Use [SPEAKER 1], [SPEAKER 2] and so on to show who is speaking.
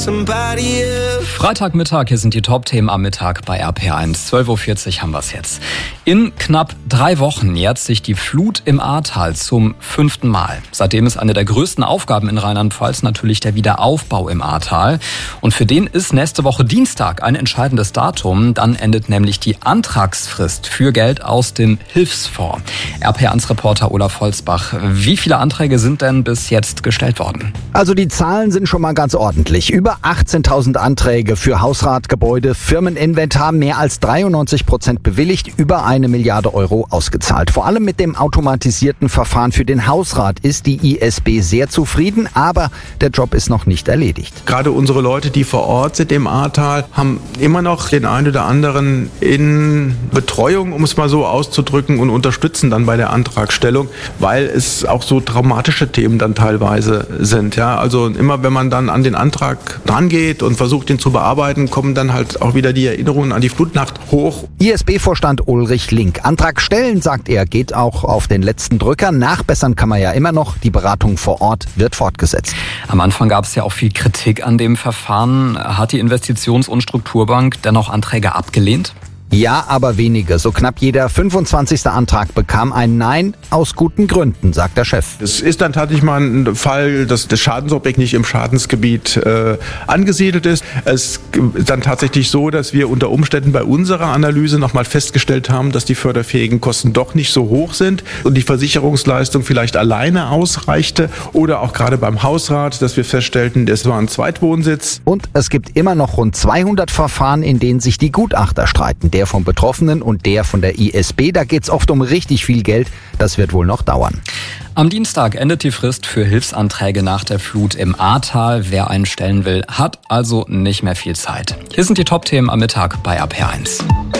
[SPEAKER 1] Freitagmittag, hier sind die Top-Themen am Mittag bei RP1. 12.40 Uhr haben wir es jetzt. In knapp 3 Wochen jährt sich die Flut im Ahrtal zum 5. Mal. Seitdem ist eine der größten Aufgaben in Rheinland-Pfalz natürlich der Wiederaufbau im Ahrtal. Und für den ist nächste Woche Dienstag ein entscheidendes Datum. Dann endet nämlich die Antragsfrist für Geld aus dem Hilfsfonds. RP1-Reporter Olaf Holzbach, wie viele Anträge sind denn bis jetzt gestellt worden?
[SPEAKER 2] Also die Zahlen sind schon mal ganz ordentlich. Über 18.000 Anträge für Hausrat, Gebäude, Firmeninventar, mehr als 93% bewilligt, über 1 Milliarde Euro ausgezahlt. Vor allem mit dem automatisierten Verfahren für den Hausrat ist die ISB sehr zufrieden, aber der Job ist noch nicht erledigt.
[SPEAKER 3] Gerade unsere Leute, die vor Ort sind im Ahrtal, haben immer noch den einen oder anderen in Betreuung, um es mal so auszudrücken, und unterstützen dann bei der Antragstellung, weil es auch so traumatische Themen dann teilweise sind. Ja, also immer wenn man dann an den Antrag drangeht und versucht, ihn zu bearbeiten, kommen dann halt auch wieder die Erinnerungen an die Flutnacht hoch.
[SPEAKER 2] ISB-Vorstand Ulrich Link. Antrag stellen, sagt er, geht auch auf den letzten Drücker. Nachbessern kann man ja immer noch. Die Beratung vor Ort wird fortgesetzt.
[SPEAKER 1] Am Anfang gab es ja auch viel Kritik an dem Verfahren. Hat die Investitions- und Strukturbank dennoch Anträge abgelehnt?
[SPEAKER 2] Ja, aber wenige. So knapp jeder 25. Antrag bekam ein Nein aus guten Gründen, sagt der Chef.
[SPEAKER 3] Es ist dann tatsächlich mal ein Fall, dass das Schadensobjekt nicht im Schadensgebiet angesiedelt ist. Es ist dann tatsächlich so, dass wir unter Umständen bei unserer Analyse nochmal festgestellt haben, dass die förderfähigen Kosten doch nicht so hoch sind und die Versicherungsleistung vielleicht alleine ausreichte. Oder auch gerade beim Hausrat, dass wir feststellten, es war ein Zweitwohnsitz.
[SPEAKER 2] Und es gibt immer noch rund 200 Verfahren, in denen sich die Gutachter streiten. Der vom Betroffenen und der von der ISB. Da geht's oft um richtig viel Geld. Das wird wohl noch dauern.
[SPEAKER 1] Am Dienstag endet die Frist für Hilfsanträge nach der Flut im Ahrtal. Wer einen stellen will, hat also nicht mehr viel Zeit. Hier sind die Top-Themen am Mittag bei RP1.